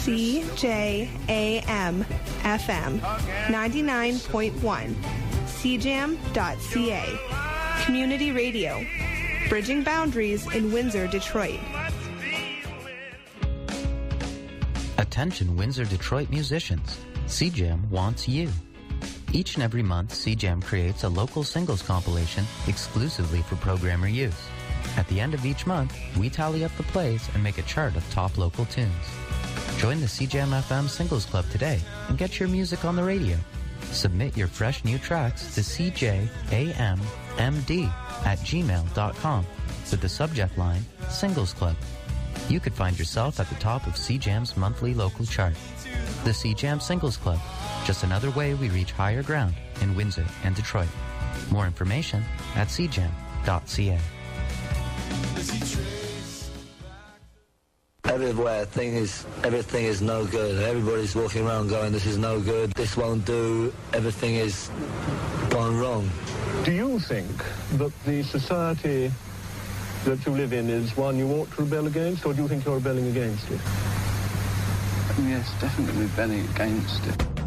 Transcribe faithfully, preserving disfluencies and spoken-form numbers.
C J A M F M ninety-nine point one, C jam dot C A. Community Radio, bridging boundaries in Windsor, Detroit. Attention Windsor, Detroit musicians. C jam wants you. Each and every month, C jam creates a local singles compilation exclusively for programmer use. At the end of each month, we tally up the plays and make a chart of top local tunes. Join the C jam F M Singles Club today and get your music on the radio. Submit your fresh new tracks to C J A M M D at gmail dot com with the subject line Singles Club. You could find yourself at the top of C jam's monthly local chart. The C jam Singles Club, just another way we reach higher ground in Windsor and Detroit. More information at c jam dot c a. Everywhere, thing is, everything is no good. Everybody's walking around going, this is no good, this won't do, everything is gone wrong. Do you think that the society that you live in is one you ought to rebel against, or do you think you're rebelling against it? Yes, definitely rebelling against it.